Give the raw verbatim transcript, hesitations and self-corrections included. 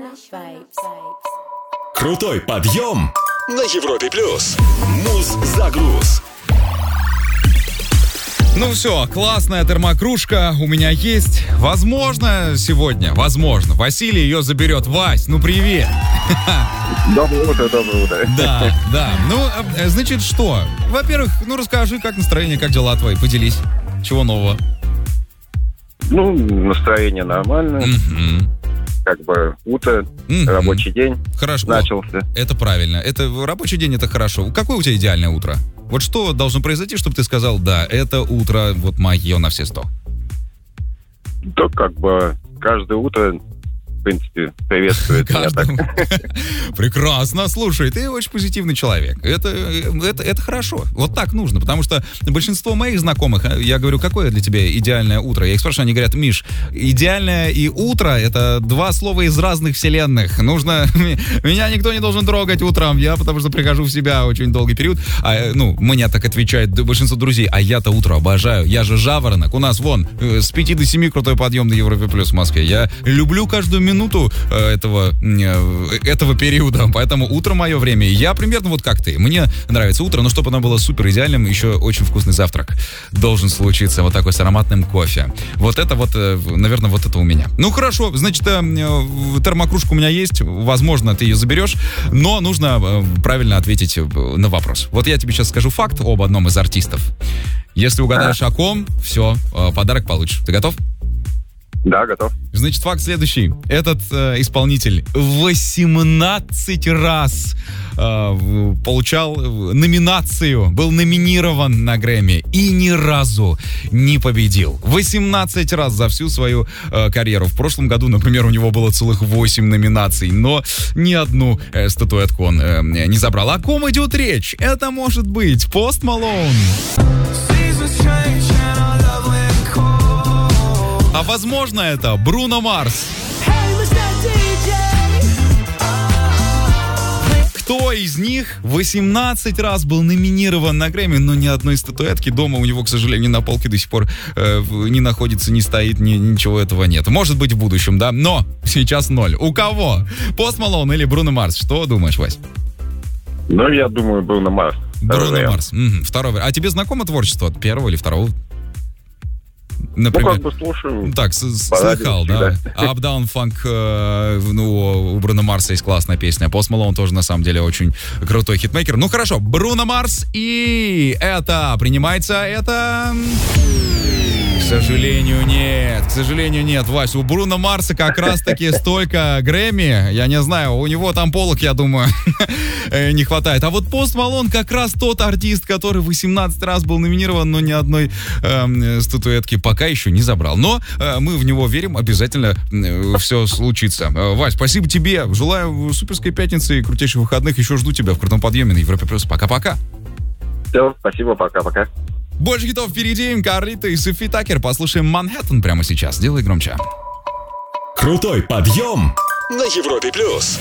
Крутой подъем на Европе плюс. Муз-загруз. Ну все, классная термокружка у меня есть. Возможно, сегодня, возможно, Василий ее заберет. Вась, ну привет. Доброе утро, доброе утро. Да, да. Ну, значит, что? Во-первых, ну расскажи, как настроение, как дела твои, поделись. Чего нового? Ну, настроение нормальное. Угу. Как бы утро, Угу. рабочий день Хорошо. начался. Это правильно. Это рабочий день, это хорошо. Какое у тебя идеальное утро? Вот что должно произойти, чтобы ты сказал, да, это утро вот мое на все сто? То как бы каждое утро, в принципе, приветствует меня так. Прекрасно, слушай, ты очень позитивный человек. Это, это, это хорошо. Вот так нужно, потому что большинство моих знакомых, я говорю, какое для тебя идеальное утро? Я их спрашиваю, они говорят, Миш, идеальное и утро — это два слова из разных вселенных. Нужно... Меня никто не должен трогать утром, я потому что прихожу в себя очень долгий период. А, ну, мне так отвечает большинство друзей, а я-то утро обожаю. Я же жаворонок. У нас вон с пяти до семи крутой подъем на Европе плюс в Москве. Я люблю каждую минуту этого, этого периода, поэтому утро мое время. Я примерно вот как ты. Мне нравится утро, но чтобы оно было супер идеальным, еще очень вкусный завтрак должен случиться, вот такой с ароматным кофе. Вот это вот, наверное, вот это у меня. Ну хорошо, значит, термокружка у меня есть, возможно, ты ее заберешь, но нужно правильно ответить на вопрос. Вот я тебе сейчас скажу факт об одном из артистов. Если угадаешь о ком, все, подарок получишь. Ты готов? Да, готов. Значит, факт следующий. Этот э, исполнитель восемнадцать раз э, получал номинацию, был номинирован на Грэмми и ни разу не победил. восемнадцать раз за всю свою э, карьеру. В прошлом году, например, у него было целых восемь номинаций, но ни одну э, статуэтку он э, не забрал. О ком идет речь? Это может быть Пост Малоун. А возможно, это Бруно Марс. Кто из них восемнадцать раз был номинирован на Грэмми, но ни одной статуэтки дома у него, к сожалению, на полке до сих пор э, не находится, не стоит, ни, ничего этого нет. Может быть, в будущем, да, но сейчас ноль. У кого? Пост Малоун или Бруно Марс? Что думаешь, Вась? Ну, я думаю, Бруно Марс. Бруно Марс. Угу, второй. А тебе знакомо творчество от первого или второго? Например, ну, как бы слушаю. Так, с- слыхал, да. Up Down Funk, э, ну, у Бруно Марса есть классная песня. Пост Малоун тоже, на самом деле, очень крутой хитмейкер. Ну, хорошо, Бруно Марс, и это принимается, это... К сожалению, нет. К сожалению, нет, Вась. У Бруно Марса как раз-таки столько Грэмми. Я не знаю, у него там полок, я думаю, не хватает. А вот Пост Малоун как раз тот артист, который восемнадцать раз был номинирован, но ни одной э, статуэтки пока еще не забрал. Но э, мы в него верим, обязательно э, все случится. Э, Вась, спасибо тебе. Желаю суперской пятницы и крутейших выходных. Еще жду тебя в крутом подъеме на Европе плюс. Пока-пока. Все, спасибо, пока-пока. Больше хитов впереди. Карлита и Софи Такер. Послушаем «Манхэттен» прямо сейчас. Делай громче. Крутой подъем на Европе плюс.